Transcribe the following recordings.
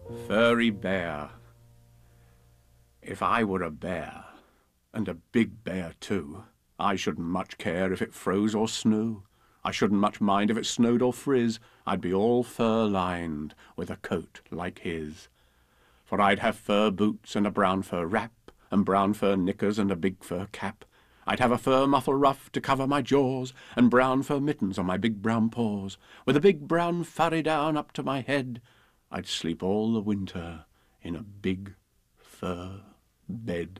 Furry bear. If I were a bear, and a big bear too, I shouldn't much care if it froze or snow. I shouldn't much mind if it snowed or frizz. I'd be all fur-lined, with a coat like his. For I'd have fur boots and a brown fur wrap, and brown fur knickers and a big fur cap. I'd have a fur muffle ruff to cover my jaws, and brown fur mittens on my big brown paws, with a big brown furry down up to my head. I'd sleep all the winter in a big fur bed.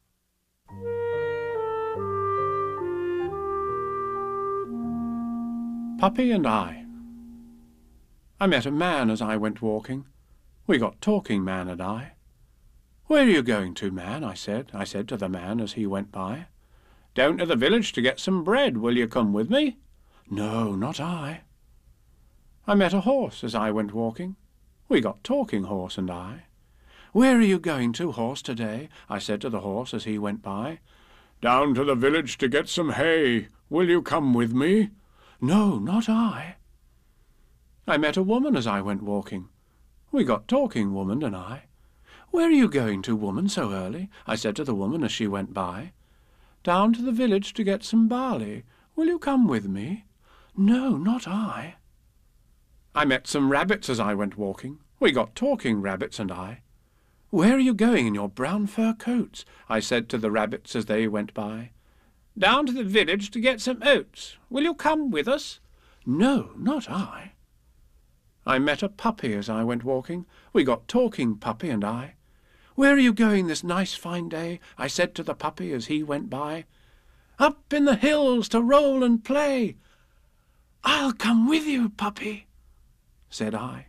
Puppy and I. I met a man as I went walking. We got talking, man and I. "Where are you going to, man?" I said to the man as he went by. "Down to the village to get some bread. Will you come with me?" "No, not I." I met a horse as I went walking. We got talking, horse and I. "Where are you going to, horse, today?" I said to the horse as he went by. "Down to the village to get some hay. Will you come with me?" "No, not I." I met a woman as I went walking. We got talking, woman and I. "Where are you going to, woman, so early?" I said to the woman as she went by. "Down to the village to get some barley. Will you come with me?" "No, not I." I met some rabbits as I went walking. We got talking, rabbits and I. "Where are you going in your brown fur coats?" I said to the rabbits as they went by. "Down to the village to get some oats. Will you come with us?" "No, not I." I met a puppy as I went walking. We got talking, puppy and I. "Where are you going this nice fine day?" I said to the puppy as he went by. "Up in the hills to roll and play." "I'll come with you, puppy," said I.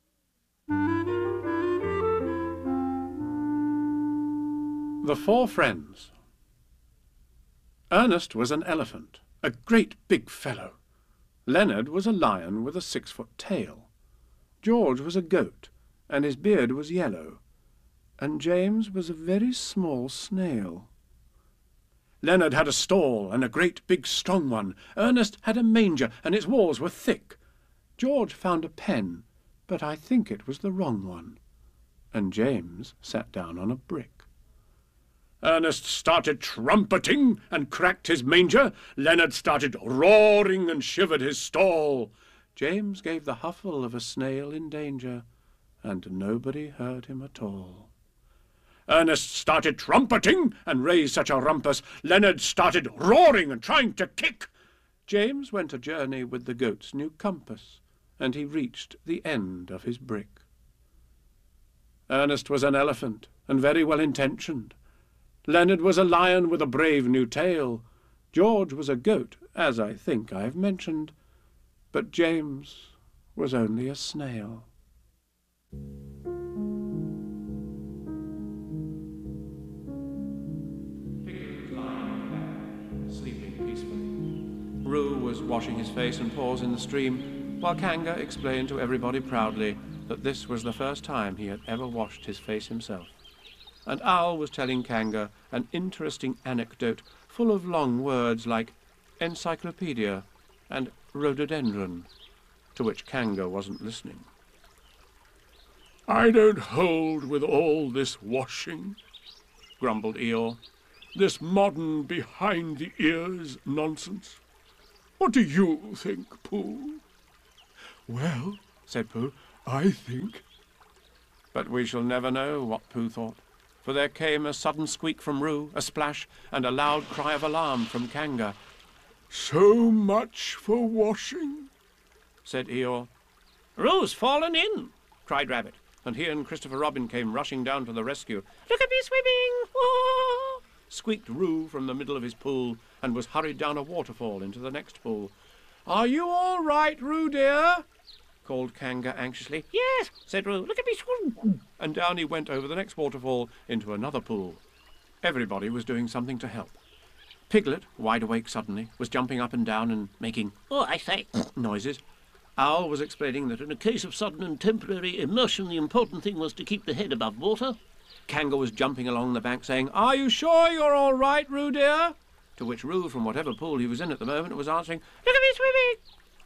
The Four Friends. Ernest was an elephant, a great big fellow. Leonard was a lion with a 6-foot tail. George was a goat, and his beard was yellow. And James was a very small snail. Leonard had a stall, and a great big strong one. Ernest had a manger, and its walls were thick. George found a pen, but I think it was the wrong one. And James sat down on a brick. Ernest started trumpeting and cracked his manger. Leonard started roaring and shivered his stall. James gave the huffle of a snail in danger, and nobody heard him at all. Ernest started trumpeting and raised such a rumpus. Leonard started roaring and trying to kick. James went a journey with the goat's new compass, and he reached the end of his brick. Ernest was an elephant, and very well-intentioned. Leonard was a lion with a brave new tail. George was a goat, as I think I have mentioned. But James was only a snail. Piglet was lying on the bank, sleeping peacefully. Roo was washing his face and paws in the stream, while Kanga explained to everybody proudly that this was the first time he had ever washed his face himself. And Owl was telling Kanga an interesting anecdote full of long words like encyclopedia and rhododendron, to which Kanga wasn't listening. "I don't hold with all this washing," grumbled Eeyore. "This modern behind-the-ears nonsense. What do you think, Pooh?" "Well," said Pooh, "I think—" But we shall never know what Pooh thought, for there came a sudden squeak from Roo, a splash, and a loud cry of alarm from Kanga. "So much for washing," said Eeyore. "Roo's fallen in!" cried Rabbit, and he and Christopher Robin came rushing down to the rescue. "Look at me swimming! Oh!" squeaked Roo from the middle of his pool, and was hurried down a waterfall into the next pool. "Are you all right, Roo dear?" called Kanga anxiously. "Yes," said Roo. "Look at me swim!" And down he went over the next waterfall into another pool. Everybody was doing something to help. Piglet, wide awake suddenly, was jumping up and down and making, "Oh, I say," noises. Owl was explaining that in a case of sudden and temporary immersion, the important thing was to keep the head above water. Kanga was jumping along the bank saying, "Are you sure you're all right, Roo dear?" To which Roo, from whatever pool he was in at the moment, was answering, "Look at me swimming!"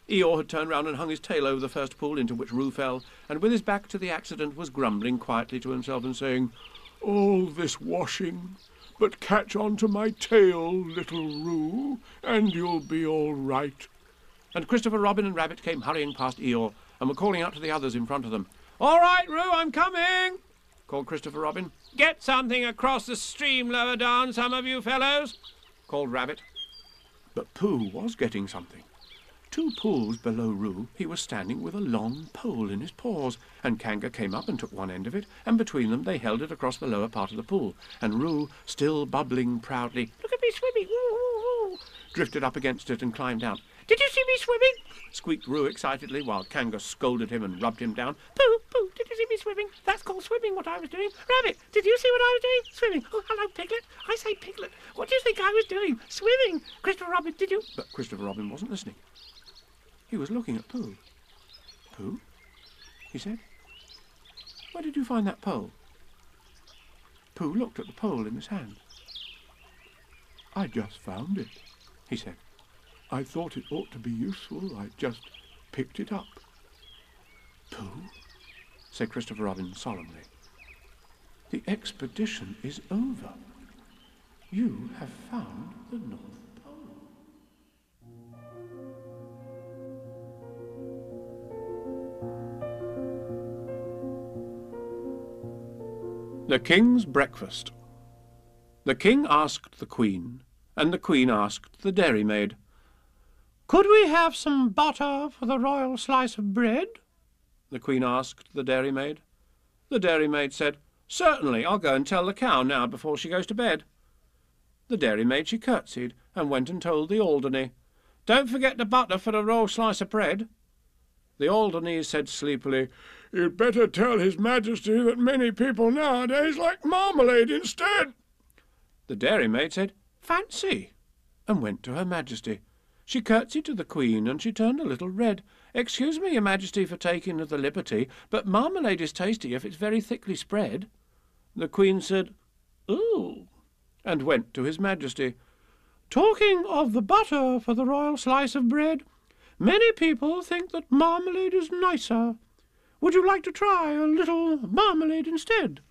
Eeyore had turned round and hung his tail over the first pool into which Roo fell, and with his back to the accident was grumbling quietly to himself and saying, "All this washing, but catch on to my tail, little Roo, and you'll be all right." And Christopher Robin and Rabbit came hurrying past Eeyore and were calling out to the others in front of them. "All right, Roo, I'm coming," called Christopher Robin. "Get something across the stream lower down, some of you fellows," called Rabbit. But Pooh was getting something. 2 pools below Roo, he was standing with a long pole in his paws, and Kanga came up and took one end of it, and between them they held it across the lower part of the pool, and Roo, still bubbling proudly, "Look at me swimming, woo, woo, woo," drifted up against it and climbed down. "Did you see me swimming?" squeaked Roo excitedly, while Kanga scolded him and rubbed him down. "Pooh, Pooh, did you see me swimming? That's called swimming, what I was doing. Rabbit, did you see what I was doing? Swimming. Oh, hello, Piglet. I say, Piglet, what do you think I was doing? Swimming. Christopher Robin, did you—" But Christopher Robin wasn't listening. He was looking at Pooh. "Pooh," he said, "where did you find that pole?" Pooh looked at the pole in his hand. "I just found it," he said. "I thought it ought to be useful. I just picked it up." "Pooh," said Christopher Robin solemnly, "the expedition is over. You have found the North Pole." The King's Breakfast. The King asked the Queen, and the Queen asked the dairymaid, "Could we have some butter for the royal slice of bread?" The Queen asked the dairymaid. The dairymaid said, "Certainly, I'll go and tell the cow now before she goes to bed." The dairymaid, she curtsied and went and told the Alderney, "Don't forget the butter for the royal slice of bread." The Alderney said sleepily, "You'd better tell His Majesty that many people nowadays like marmalade instead." The dairymaid said, "Fancy," and went to Her Majesty. She curtsied to the Queen, and she turned a little red. "Excuse me, Your Majesty, for taking the liberty, but marmalade is tasty if it's very thickly spread." The Queen said, "Ooh," and went to His Majesty. "Talking of the butter for the royal slice of bread, many people think that marmalade is nicer. Would you like to try a little marmalade instead?"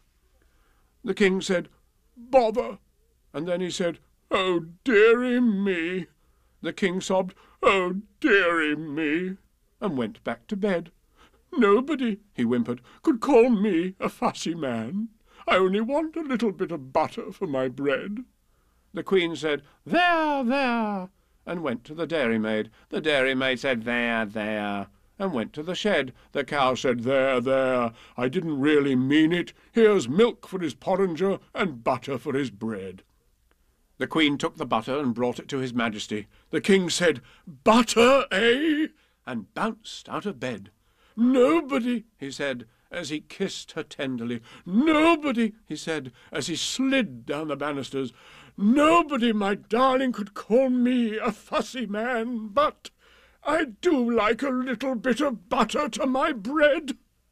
The King said, "Bother," and then he said, "Oh, dearie me." The King sobbed, "Oh, dearie me," and went back to bed. "Nobody," he whimpered, "could call me a fussy man. I only want a little bit of butter for my bread." The Queen said, "There, there," and went to the dairymaid. The dairymaid said, "There, there," and went to the shed. The cow said, "There, there, I didn't really mean it. Here's milk for his porringer and butter for his bread." The Queen took the butter and brought it to His Majesty. The King said, "Butter, eh?" and bounced out of bed. "Nobody," he said, as he kissed her tenderly. "Nobody," he said, as he slid down the banisters. "Nobody, my darling, could call me a fussy man, but I do like a little bit of butter to my bread."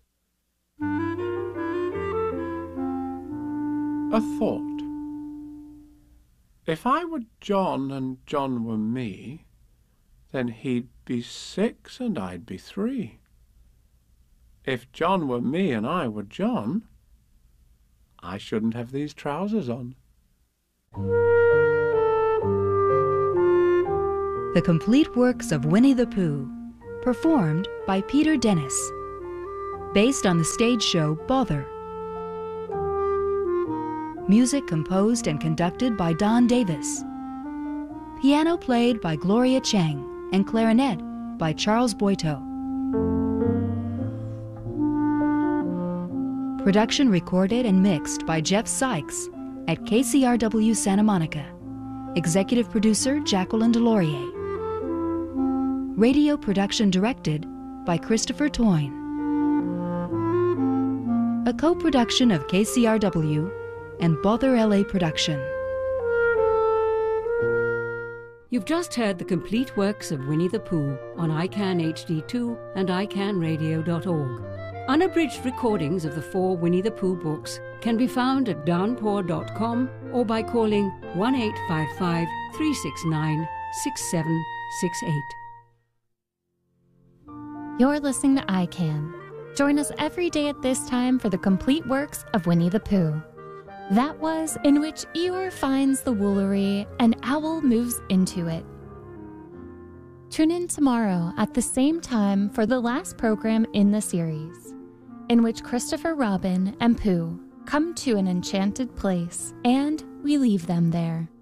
A thought. If I were John and John were me, then he'd be 6 and I'd be 3. If John were me and I were John, I shouldn't have these trousers on. The Complete Works of Winnie the Pooh, performed by Peter Dennis, based on the stage show Bother. Music composed and conducted by Don Davis. Piano played by Gloria Chang and clarinet by Charles Boito. Production recorded and mixed by Jeff Sykes at KCRW Santa Monica. Executive producer Jacqueline Delorier. Radio production directed by Christopher Toyne. A co-production of KCRW and Bother LA Production. You've just heard the complete works of Winnie the Pooh on ICANN HD2 and iCannRadio.org. Unabridged recordings of the 4 Winnie the Pooh books can be found at downpour.com or by calling 1-855-369-6768. You're listening to ICANN. Join us every day at this time for the complete works of Winnie the Pooh. That was In Which Eeyore Finds the Woolery and Owl Moves Into It. Tune in tomorrow at the same time for the last program in the series, in which Christopher Robin and Pooh come to an enchanted place, and we leave them there.